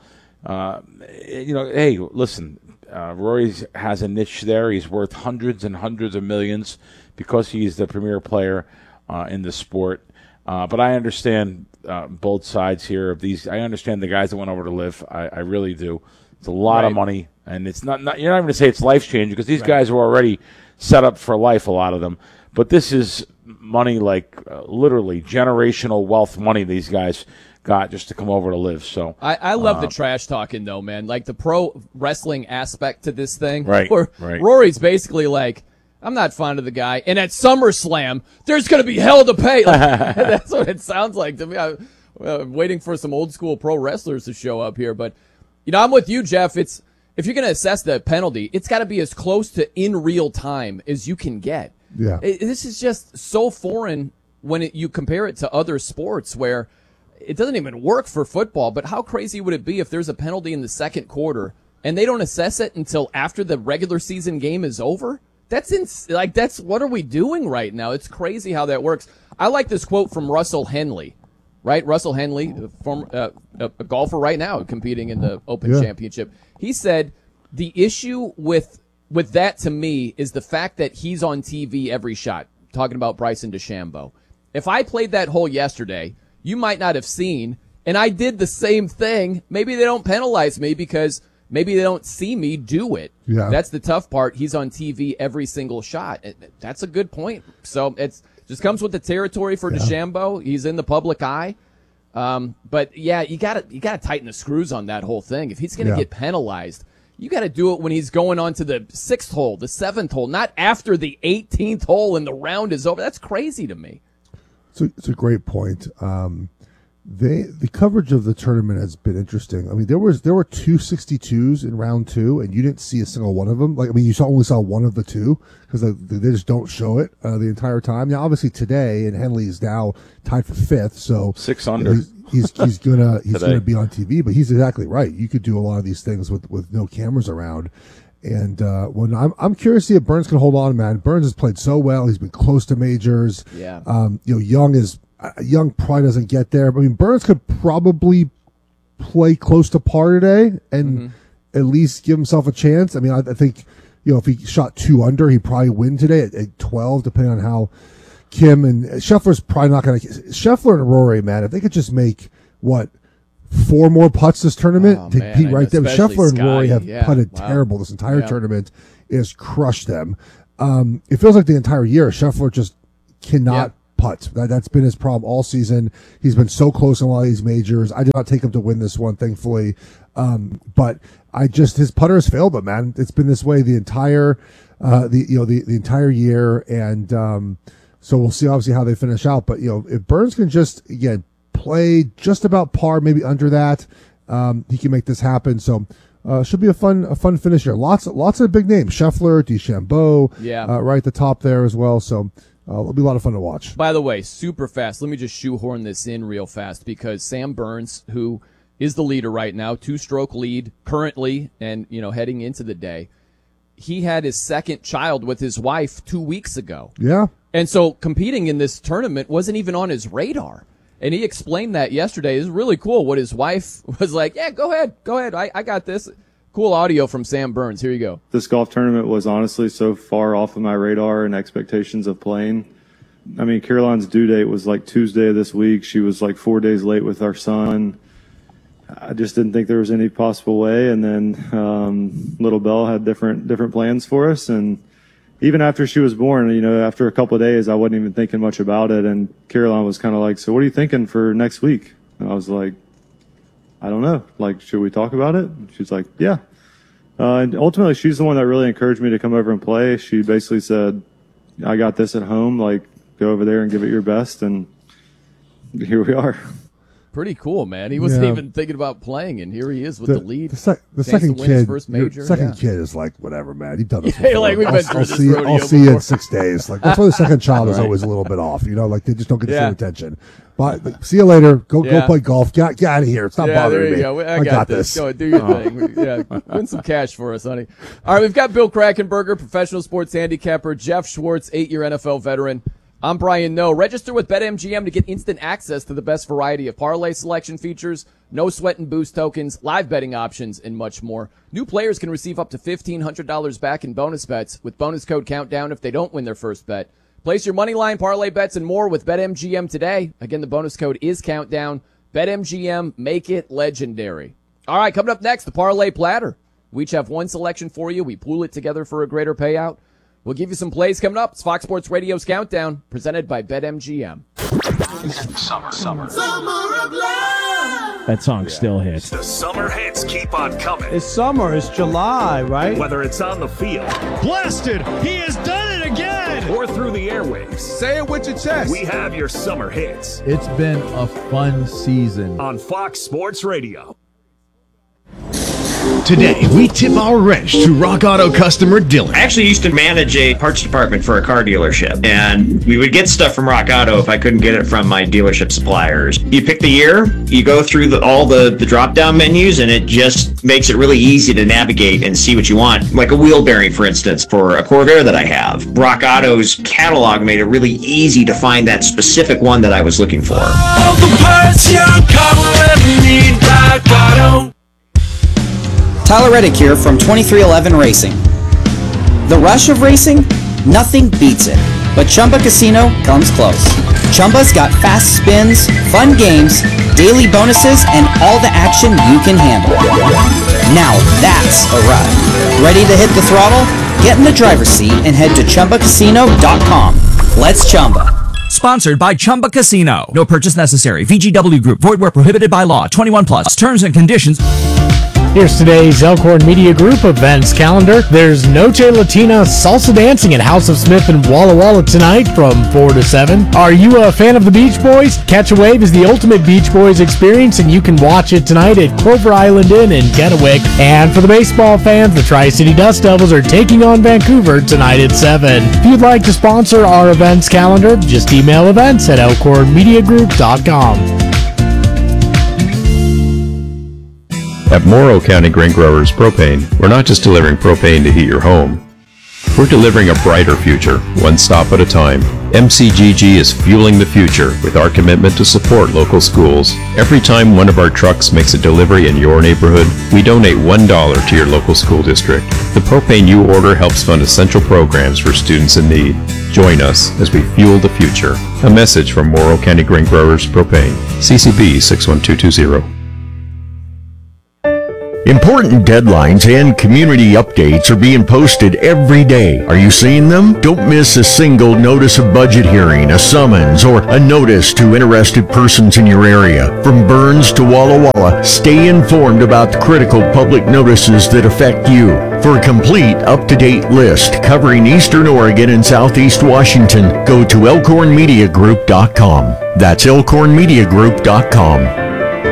hey, listen, Rory has a niche there. He's worth hundreds and hundreds of millions because he's the premier player in the sport. But I understand both sides here of these. I understand the guys that went over to Live. I really do. It's a lot of money, and it's not you're not even going to say it's life-changing because these guys were already set up for life, a lot of them. But this is money like literally generational wealth money these guys got just to come over to Live. So I love the trash talking, though, man. Like the pro wrestling aspect to this thing. Right. Rory's basically like, I'm not fond of the guy. And at SummerSlam, there's going to be hell to pay. Like, that's what it sounds like to me. I'm waiting for some old school pro wrestlers to show up here. But, I'm with you, Jeff. If you're going to assess the penalty, it's got to be as close to in real time as you can get. Yeah. This is just so foreign when you compare it to other sports where it doesn't even work for football. But how crazy would it be if there's a penalty in the second quarter and they don't assess it until after the regular season game is over? That's what are we doing right now? It's crazy how that works. I like this quote from Russell Henley, right? Russell Henley, a golfer right now competing in the Open Championship. He said the issue with that to me is the fact that he's on TV every shot, talking about Bryson DeChambeau. If I played that hole yesterday, you might not have seen, and I did the same thing. Maybe they don't penalize me because maybe they don't see me do it. Yeah. That's the tough part. He's on TV every single shot. That's a good point. So it's just comes with the territory for DeChambeau. He's in the public eye. But yeah, you gotta tighten the screws on that whole thing. If he's gonna get penalized, you got to do it when he's going on to the 6th hole, the 7th hole, not after the 18th hole and the round is over. That's crazy to me. It's a great point. The coverage of the tournament has been interesting. I mean, there were 2 62s in round 2, and you didn't see a single one of them. You only saw one of the two because they just don't show it the entire time. Now, obviously today, and Henley is now tied for 5th, so 6 under. He's gonna be on TV, but he's exactly right. You could do a lot of these things with no cameras around. And when I'm curious to see if Burns can hold on, man. Burns has played so well. He's been close to majors. Yeah. Young probably doesn't get there. But I mean, Burns could probably play close to par today and at least give himself a chance. I mean, I think if he shot 2 under, he'd probably win today at 12, depending on how Kim and Scheffler's probably not going to. Scheffler and Rory, man, if they could just make 4 more putts this tournament, they'd be right there. Scheffler and Rory have putted terrible this entire tournament. It has crushed them. It feels like the entire year Scheffler just cannot putt. That's been his problem all season. He's been so close in a lot of these majors. I did not take him to win this one, thankfully. But his putter has failed him, man. It's been this way the entire the entire year, and so we'll see obviously how they finish out. But if Burns can just play just about par, maybe under that, he can make this happen. So should be a fun finish here. Lots of big names: Scheffler, DeChambeau, right at the top there as well. So it'll be a lot of fun to watch. By the way, super fast. Let me just shoehorn this in real fast, because Sam Burns, who is the leader right now, 2-stroke lead currently, and heading into the day, he had his second child with his wife 2 weeks ago. Yeah. And so competing in this tournament wasn't even on his radar. And he explained that yesterday. It's really cool what his wife was like. Yeah, go ahead. I got this. Cool audio from Sam Burns. Here you go. This golf tournament was honestly so far off of my radar and expectations of playing. I mean, Caroline's due date was like Tuesday of this week. She was like 4 days late with our son. I just didn't think there was any possible way. And then little Belle had different plans for us. And even after she was born, after a couple of days, I wasn't even thinking much about it. And Caroline was kind of like, so what are you thinking for next week? And I was like, I don't know. Like, should we talk about it? And she's like, yeah. And ultimately, she's the one that really encouraged me to come over and play. She basically said, I got this at home. Like, go over there and give it your best. And here we are. Pretty cool, man. He wasn't even thinking about playing, and here he is with the lead. The second kid, his first major. Kid is like, whatever, man. You've done this before. Like we've been through this rodeo I'll see you in 6 days. Like, that's why the second child is always a little bit off. Like they just don't get the same attention. But see you later. Go play golf. Get out of here. It's not bothering me. There you go. I got this. Go do your thing. Win some cash for us, honey. All right, we've got Bill Krackomberger, professional sports handicapper, Jeff Schwartz, 8-year NFL veteran. I'm Brian Noe. Register with BetMGM to get instant access to the best variety of parlay selection features, no sweat and boost tokens, live betting options, and much more. New players can receive up to $1,500 back in bonus bets with bonus code Countdown if they don't win their first bet. Place your money line, parlay bets, and more with BetMGM today. Again, the bonus code is Countdown. BetMGM, make it legendary. All right, coming up next, the Parlay Platter. We each have one selection for you. We pool it together for a greater payout. We'll give you some plays coming up. It's Fox Sports Radio's Countdown, presented by BetMGM. Summer of love. That song still hits. The summer hits keep on coming. It's summer. It's July, right? Whether it's on the field. Blasted! He has done it again! Or through the airwaves. Say it with your chest. We have your summer hits. It's been a fun season. On Fox Sports Radio. Today, we tip our wrench to Rock Auto customer Dylan. I actually used to manage a parts department for a car dealership, and we would get stuff from Rock Auto if I couldn't get it from my dealership suppliers. You pick the year, you go through all the drop-down menus, and it just makes it really easy to navigate and see what you want. Like a wheel bearing, for instance, for a Corvair that I have. Rock Auto's catalog made it really easy to find that specific one that I was looking for. All the parts your car will ever need, Rock Auto. Tyler Reddick here from 2311 Racing. The rush of racing? Nothing beats it. But Chumba Casino comes close. Chumba's got fast spins, fun games, daily bonuses, and all the action you can handle. Now that's a ride. Ready to hit the throttle? Get in the driver's seat and head to ChumbaCasino.com. Let's Chumba. Sponsored by Chumba Casino. No purchase necessary. VGW Group. Void where prohibited by law. 21 plus. Terms and conditions. Here's today's Elkhorn Media Group events calendar. There's Noche Latina Salsa Dancing at House of Smith in Walla Walla tonight from 4 to 7. Are you a fan of the Beach Boys? Catch a Wave is the ultimate Beach Boys experience, and you can watch it tonight at Clover Island Inn in Kennewick. And for the baseball fans, the Tri-City Dust Devils are taking on Vancouver tonight at 7. If you'd like to sponsor our events calendar, just email events at elkhornmediagroup.com. At Morrow County Grain Growers Propane, we're not just delivering propane to heat your home. We're delivering a brighter future, one stop at a time. MCGG is fueling the future with our commitment to support local schools. Every time one of our trucks makes a delivery in your neighborhood, we donate $1 to your local school district. The propane you order helps fund essential programs for students in need. Join us as we fuel the future. A message from Morrow County Grain Growers Propane. CCB 61220. Important deadlines and community updates are being posted every day. Are you seeing them? Don't miss a single notice of budget hearing, a summons, or a notice to interested persons in your area. From Burns to Walla Walla, stay informed about the critical public notices that affect you. For a complete, up-to-date list covering Eastern Oregon and Southeast Washington, go to elkhornmediagroup.com. That's elkhornmediagroup.com.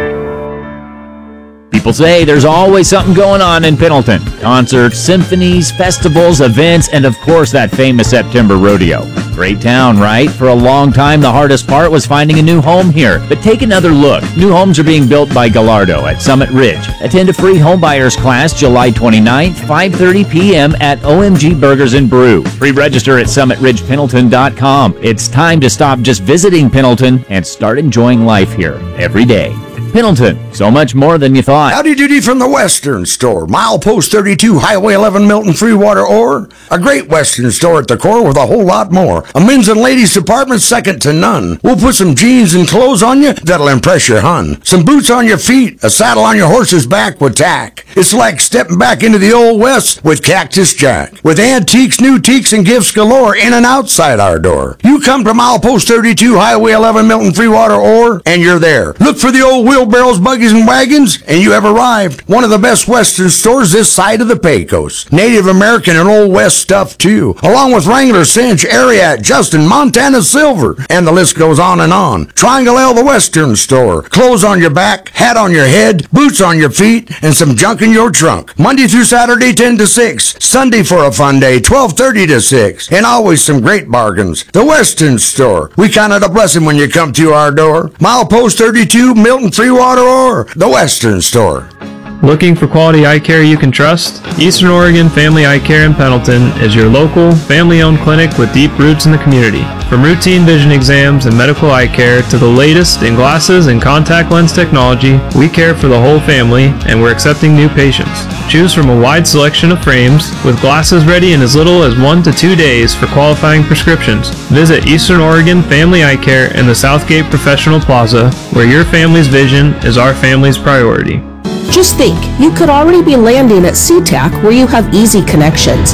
People say there's always something going on in Pendleton. Concerts, symphonies, festivals, events, and of course that famous September rodeo. Great town, right? For a long time, the hardest part was finding a new home here. But take another look. New homes are being built by Gallardo at Summit Ridge. Attend a free homebuyers class July 29th, 5:30 p.m. at OMG Burgers and Brew. Pre-register at summitridgependleton.com. It's time to stop just visiting Pendleton and start enjoying life here every day. Pendleton, so much more than you thought. Howdy doody from the Western Store. Milepost 32, Highway 11, Milton, Freewater, Ore. A great Western store at the core with a whole lot more. A men's and ladies department second to none. We'll put some jeans and clothes on you that'll impress your hun. Some boots on your feet, a saddle on your horse's back with tack. It's like stepping back into the Old West with Cactus Jack. With antiques, new teaks, and gifts galore in and outside our door. You come to Milepost 32, Highway 11, Milton, Freewater, Ore, and you're there. Look for the old wheelbarrows, buggies, and wagons, and you have arrived. One of the best Western stores this side of the Pecos. Native American and Old West stuff, too. Along with Wrangler, Cinch, Ariat, Justin, Montana Silver, and the list goes on and on. Triangle L, the Western Store. Clothes on your back, hat on your head, boots on your feet, and some junk in your trunk. Monday through Saturday, 10 to 6. Sunday for a fun day, 12:30 to 6. And always some great bargains. The Western Store. We count it a blessing when you come to our door. Milepost 32, Milton, Freewater, or the Western Store. Looking for quality eye care you can trust? Eastern Oregon Family Eye Care in Pendleton is your local, family-owned clinic with deep roots in the community. From routine vision exams and medical eye care to the latest in glasses and contact lens technology, we care for the whole family and we're accepting new patients. Choose from a wide selection of frames with glasses ready in as little as 1 to 2 days for qualifying prescriptions. Visit Eastern Oregon Family Eye Care in the Southgate Professional Plaza, where your family's vision is our family's priority. Just think, you could already be landing at SeaTac where you have easy connections.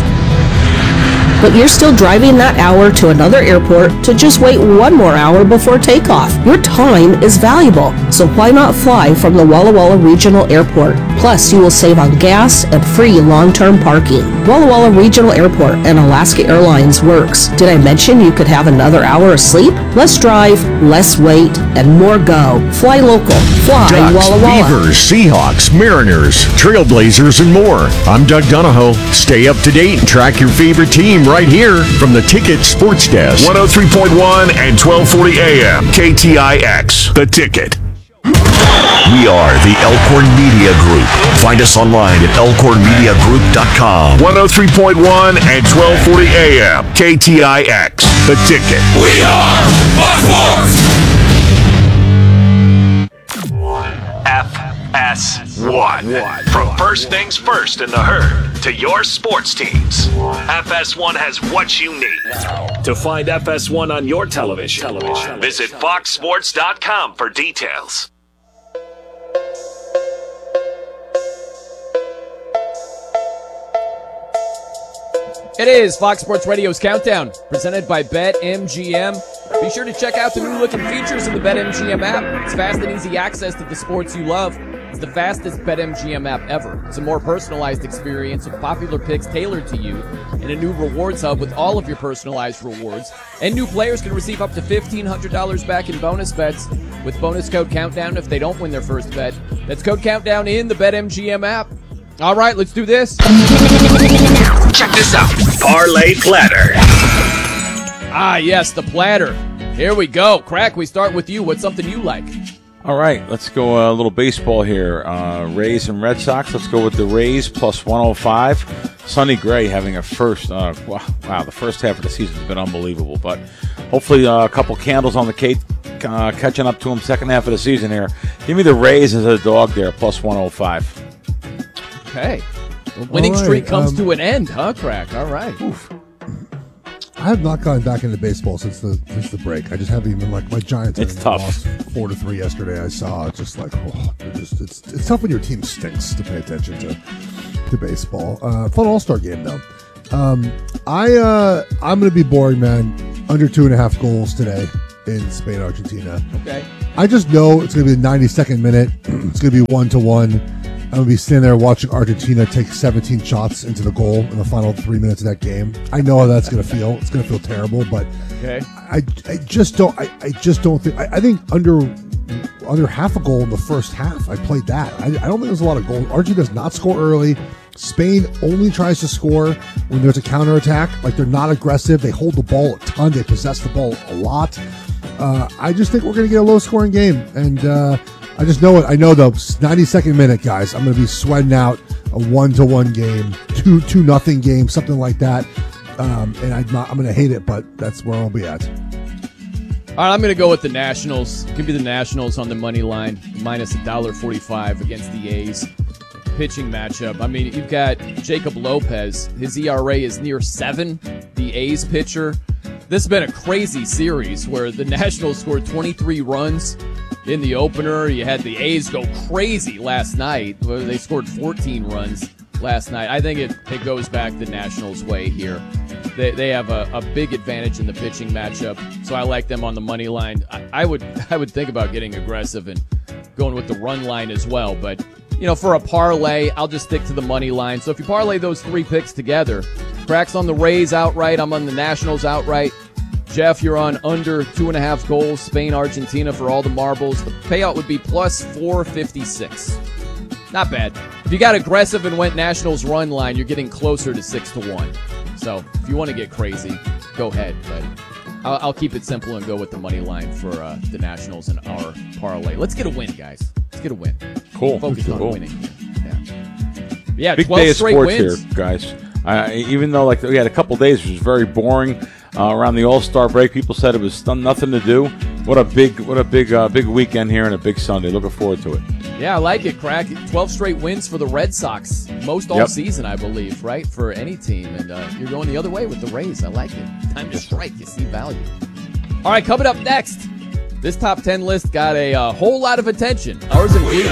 But you're still driving that hour to another airport to just wait 1 more hour before takeoff. Your time is valuable, so why not fly from the Walla Walla Regional Airport? Plus, you will save on gas and free long-term parking. Walla Walla Regional Airport and Alaska Airlines works. Did I mention you could have another hour of sleep? Less drive, less wait, and more go. Fly local. Fly Ducks, Walla Walla. Beavers, Seahawks, Mariners, Trailblazers, and more. I'm Doug Donahoe. Stay up to date and track your favorite team right here from the Ticket Sports Desk. 103.1 and 1240 AM. KTIX. The Ticket. We are the Elkhorn Media Group. Find us online at elkhornmediagroup.com. 103.1 and 1240 AM. KTIX. The Ticket. We are Fox FS1. From first things first in the herd to your sports teams, FS1 has what you need. To find FS1 on your television, visit foxsports.com for details. It is Fox Sports Radio's Countdown, presented by BetMGM. Be sure to check out the new-looking features in the BetMGM app. It's fast and easy access to the sports you love. It's the fastest BetMGM app ever. It's a more personalized experience with popular picks tailored to you, and a new rewards hub with all of your personalized rewards. And new players can receive up to $1,500 back in bonus bets with bonus code Countdown if they don't win their first bet. That's code Countdown in the BetMGM app. All right, let's do this. Check this out. Parlay Platter. Ah, yes, the platter. Here we go. Crack, we start with you. What's something you like? All right, let's go a little baseball here. Rays and Red Sox. Let's go with the Rays plus 105. Sonny Gray having a first. Wow, the first half of the season has been unbelievable. But hopefully a couple candles on the cake catching up to him second half of the season here. Give me the Rays as a dog there, plus 105. Okay. The winning streak comes to an end, huh, Crack? All right. Oof. I have not gone back into baseball since the break. I just haven't even my Giants. It's tough. Lost 4-3 yesterday. I saw it's just like it's tough when your team stinks to pay attention to baseball. Fun All-Star game though. I'm gonna be boring, man. Under 2.5 goals today in Spain, Argentina. Okay. I just know it's gonna be the 92nd minute. It's gonna be 1-1. I'm going to be sitting there watching Argentina take 17 shots into the goal in the final 3 minutes of that game. I know how that's going to feel. It's going to feel terrible, but I just don't think. I think under half a goal in the first half. I played that. I don't think there's a lot of goals. Argentina does not score early. Spain only tries to score when there's a counterattack. Like, they're not aggressive. They hold the ball a ton. They possess the ball a lot. I just think we're going to get a low-scoring game, and I just know it. I know the 92nd minute, guys. I'm going to be sweating out a 1-1 game, 2-0 game, something like that. And I'm going to hate it, but that's where I'll be at. All right, I'm going to go with the Nationals. Give me the Nationals on the money line, minus $1.45 against the A's. Pitching matchup. I mean, you've got Jacob Lopez. His ERA is near 7. The A's pitcher. This has been a crazy series where the Nationals scored 23 runs in the opener. You had the A's go crazy last night. They scored 14 runs last night. I think it goes back the Nationals' way here. They have a big advantage in the pitching matchup, so I like them on the money line. I would think about getting aggressive and going with the run line as well, but for a parlay, I'll just stick to the money line. So if you parlay those 3 picks together, Crack's on the Rays outright, I'm on the Nationals outright. Jeff, you're on under 2.5 goals, Spain, Argentina for all the marbles. The payout would be plus 456. Not bad. If you got aggressive and went Nationals run line, you're getting closer to 6-1. So if you want to get crazy, go ahead. But I'll keep it simple and go with the money line for the Nationals and our parlay. Let's get a win, guys. Let's get a win. Cool. Focus on winning. Yeah, big 12 day of straight sports wins here, guys. Even though we had a couple days which was very boring around the All-Star break, people said it was nothing to do. What a big weekend here and a big Sunday. Looking forward to it. Yeah, I like it, Crack. 12 straight wins for the Red Sox. Most all season, I believe, right? For any team. And you're going the other way with the Rays. I like it. Time to strike. You see value. All right, coming up next. This top 10 list got a whole lot of attention. Ours included.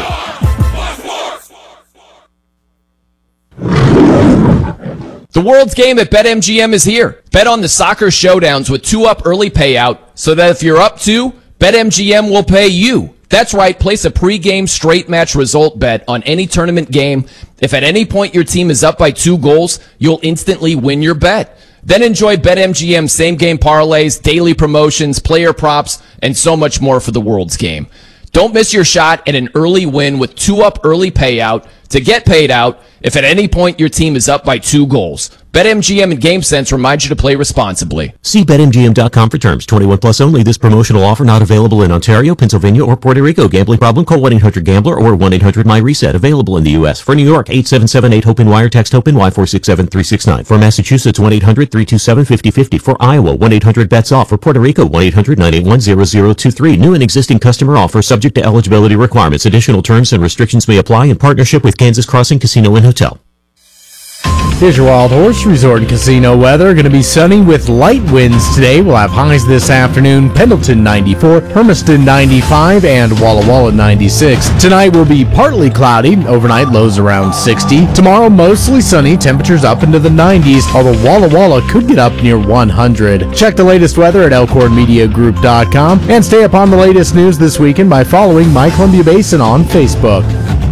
The World's Game at BetMGM is here. Bet on the soccer showdowns with 2-up early payout so that if you're up 2, BetMGM will pay you. That's right, place a pre-game straight match result bet on any tournament game. If at any point your team is up by 2 goals, you'll instantly win your bet. Then enjoy BetMGM same-game parlays, daily promotions, player props, and so much more for the World's Game. Don't miss your shot at an early win with 2-up early payout to get paid out if at any point your team is up by 2 goals. BetMGM and GameSense remind you to play responsibly. See BetMGM.com for terms. 21 plus only. This promotional offer not available in Ontario, Pennsylvania, or Puerto Rico. Gambling problem? Call 1-800-GAMBLER or 1-800-MyReset. Available in the U.S. For New York, 877-8-HOPE-NY or text HOPE-NY 467-369. For Massachusetts, 1-800-327-5050. For Iowa, 1-800-BETS-OFF. For Puerto Rico, 1-800-981-0023. New and existing customer offer subject to eligibility requirements. Additional terms and restrictions may apply in partnership with Kansas Crossing Casino and Hotel. Here's your Wild Horse Resort and Casino weather. Going to be sunny with light winds today. We'll have highs this afternoon. Pendleton 94, Hermiston 95, and Walla Walla 96. Tonight will be partly cloudy. Overnight lows around 60. Tomorrow mostly sunny. Temperatures up into the 90s, although Walla Walla could get up near 100. Check the latest weather at ElkhornMediaGroup.com and stay up on the latest news this weekend by following My Columbia Basin on Facebook.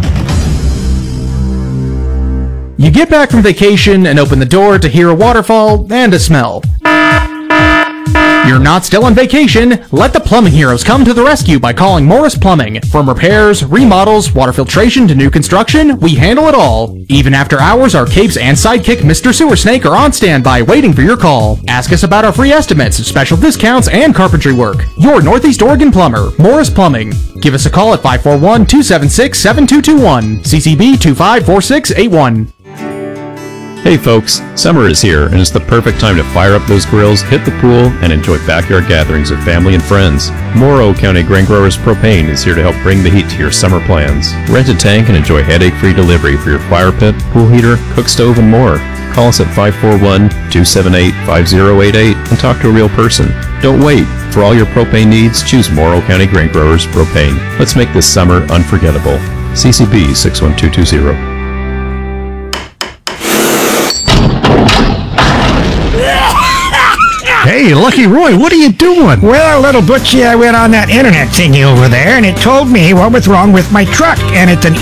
You get back from vacation and open the door to hear a waterfall and a smell. You're not still on vacation. Let the plumbing heroes come to the rescue by calling Morris Plumbing. From repairs, remodels, water filtration to new construction, we handle it all. Even after hours, our capes and sidekick Mr. Sewer Snake are on standby waiting for your call. Ask us about our free estimates, special discounts, and carpentry work. Your Northeast Oregon plumber, Morris Plumbing. Give us a call at 541-276-7221. CCB 254681. Hey folks, summer is here and it's the perfect time to fire up those grills, hit the pool, and enjoy backyard gatherings with family and friends. Morrow County Grain Growers Propane is here to help bring the heat to your summer plans. Rent a tank and enjoy headache-free delivery for your fire pit, pool heater, cook stove, and more. Call us at 541-278-5088 and talk to a real person. Don't wait. For all your propane needs, choose Morrow County Grain Growers Propane. Let's make this summer unforgettable. CCB 61220. Hey, Lucky Roy, what are you doing? Well, little Butchie, I went on that internet thingy over there, and it told me what was wrong with my truck, and it's an